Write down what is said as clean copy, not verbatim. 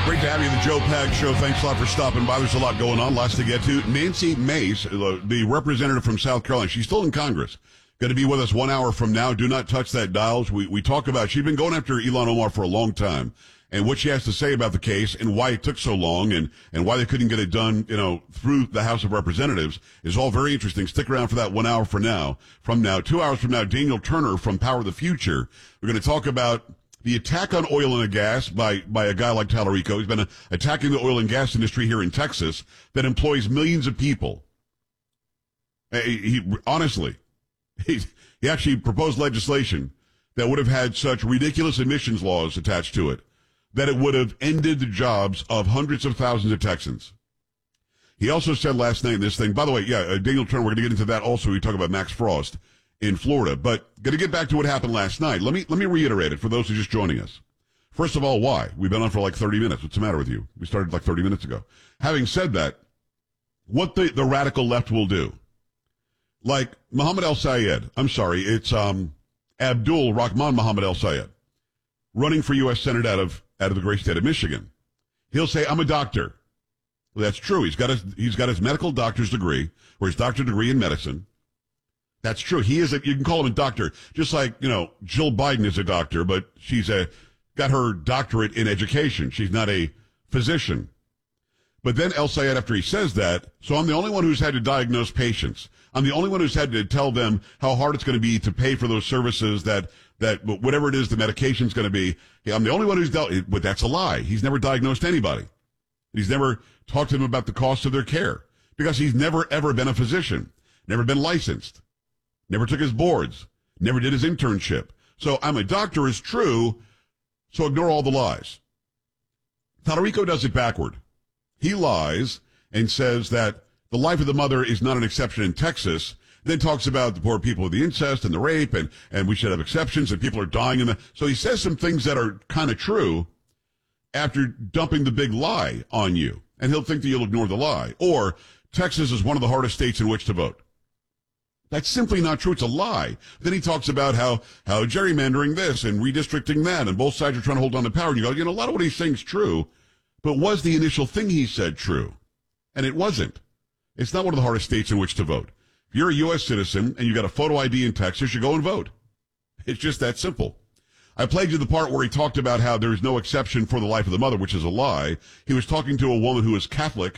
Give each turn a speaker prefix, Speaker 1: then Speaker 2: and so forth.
Speaker 1: Great to have you in the Joe Pag Show. Thanks a lot for stopping by. There's a lot going on, lots to get to. Nancy Mace, the representative from South Carolina, she's still in Congress. Going to be with us 1 hour from now. Do not touch that dial. We talk about, she's been going after Ilhan Omar for a long time, and what she has to say about the case and why it took so long and why they couldn't get it done, through the House of Representatives is all very interesting. Stick around for that 1 hour from now. 2 hours from now, Daniel Turner from Power the Future. We're going to talk about the attack on oil and gas by a guy like Tallarico. He's been attacking the oil and gas industry here in Texas that employs millions of people. He actually proposed legislation that would have had such ridiculous emissions laws attached to it that it would have ended the jobs of hundreds of thousands of Texans. He also said last night in this thing, by the way, Daniel Turner, we're going to get into that also. We talk about Max Frost in Florida, but going to get back to what happened last night. Let me reiterate it for those who are just joining us. First of all, why? We've been on for like 30 minutes. What's the matter with you? We started like 30 minutes ago. Having said that, what the radical left will do, like Mohammed El-Sayed, it's Abdul Rahman Mohammed El-Sayed, running for U.S. Senate out of the great state of Michigan. He'll say, I'm a doctor. Well, that's true. He's got his medical doctor's degree, or his doctorate degree in medicine. That's true. You can call him a doctor, just like, Jill Biden is a doctor, but she's got her doctorate in education. She's not a physician. But then El-Sayed, after he says that, so I'm the only one who's had to diagnose patients. I'm the only one who's had to tell them how hard it's going to be to pay for those services that whatever it is the medication's going to be. I'm the only one who's but that's a lie. He's never diagnosed anybody. He's never talked to them about the cost of their care because he's never, ever been a physician, never been licensed. Never took his boards. Never did his internship. So I'm a doctor is true, so ignore all the lies. Tallarico does it backward. He lies and says that the life of the mother is not an exception in Texas, then talks about the poor people with the incest and the rape, and we should have exceptions, and people are dying. So he says some things that are kind of true after dumping the big lie on you, and he'll think that you'll ignore the lie. Or Texas is one of the hardest states in which to vote. That's simply not true. It's a lie. Then he talks about how gerrymandering this and redistricting that, and both sides are trying to hold on to power. And you go, a lot of what he's saying is true, but was the initial thing he said true? And it wasn't. It's not one of the hardest states in which to vote. If you're a U.S. citizen and you got a photo ID in Texas, you go and vote. It's just that simple. I played you the part where he talked about how there is no exception for the life of the mother, which is a lie. He was talking to a woman who is Catholic